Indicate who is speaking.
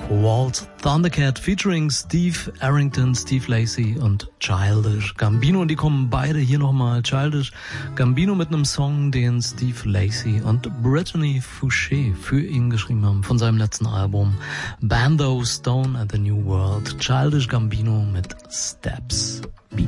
Speaker 1: Waltz Thundercat featuring Steve Arrington, Steve Lacy und Childish Gambino. Und die kommen beide hier nochmal. Childish Gambino mit einem Song, den Steve Lacy und Brittany Fouché für ihn geschrieben haben von seinem letzten Album Bando Stone and the New World. Childish Gambino mit Steps.